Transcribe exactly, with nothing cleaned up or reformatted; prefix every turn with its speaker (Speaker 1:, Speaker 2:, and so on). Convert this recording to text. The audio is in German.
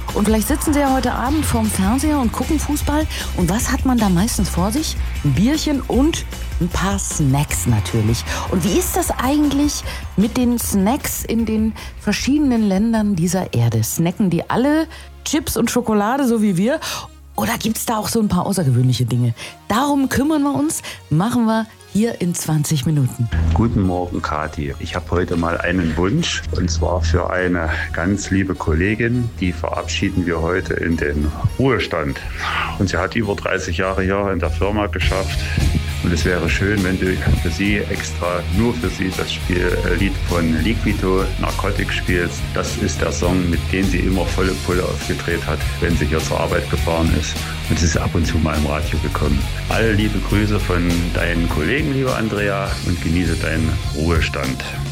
Speaker 1: Und vielleicht sitzen Sie ja heute Abend vorm Fernseher und gucken Fußball. Und was hat man da meistens vor sich? Ein Bierchen und ein paar Snacks natürlich. Und wie ist das eigentlich mit den Snacks in den verschiedenen Ländern dieser Erde? Snacken die alle Chips und Schokolade, so wie wir? Oder gibt's da auch so ein paar außergewöhnliche Dinge? Darum kümmern wir uns, machen wir hier in zwanzig Minuten.
Speaker 2: Guten Morgen, Kathi. Ich habe heute mal einen Wunsch, und zwar für eine ganz liebe Kollegin. Die verabschieden wir heute in den Ruhestand. Und sie hat über dreißig Jahre hier in der Firma geschafft. Und es wäre schön, wenn du für sie extra, nur für sie, das Spiel, äh, Lied von Liquido, Narcotic, spielst. Das ist der Song, mit dem sie immer volle Pulle aufgedreht hat, wenn sie hier zur Arbeit gefahren ist. Und es ist ab und zu mal im Radio gekommen. Alle liebe Grüße von deinen Kollegen, liebe Andrea, und genieße deinen Ruhestand.